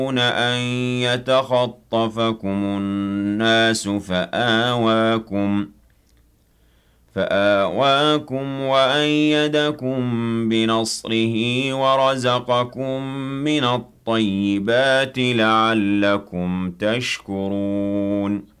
أن يتخطفكم الناس فآواكم وأيدكم بنصره ورزقكم من الطيبات لعلكم تشكرون